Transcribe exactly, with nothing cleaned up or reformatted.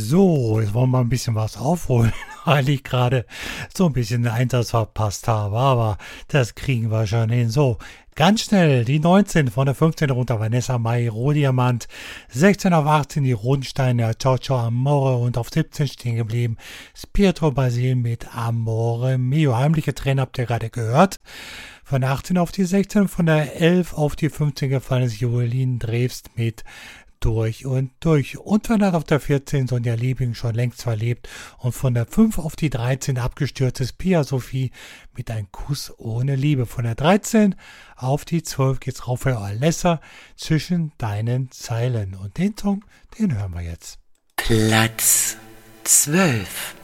So, jetzt wollen wir ein bisschen was aufholen, weil ich gerade so ein bisschen den Einsatz verpasst habe, aber das kriegen wir schon hin. So, ganz schnell, die neunzehn von der fünfzehn runter, Vanessa Mai, Rohdiamant, sechzehn auf achtzehn, die Rundsteine, Ciao Ciao Amore und auf siebzehn stehen geblieben, Pietro Basil mit Amore Mio. Heimliche Tränen habt ihr gerade gehört. Von der achtzehn auf die sechzehn, von der elf auf die fünfzehn gefallen ist Jolien Drewst mit Durch und durch. Und von der auf der vierzehn Sonja Liebing schon längst verlebt und von der fünf auf die dreizehn abgestürzt ist Pia Sophie mit Ein Kuss ohne Liebe. Von der dreizehn auf die zwölf geht's rauf für Alessa zwischen deinen Zeilen. Und den Song, den hören wir jetzt. Platz zwölf.